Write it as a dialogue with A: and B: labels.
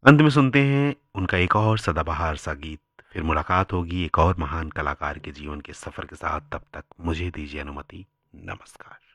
A: अंत में सुनते हैं उनका एक और सदाबहार सा गीत। फिर मुलाकात होगी एक और महान कलाकार के जीवन के सफर के साथ। तब तक मुझे दीजिए अनुमति। नमस्कार।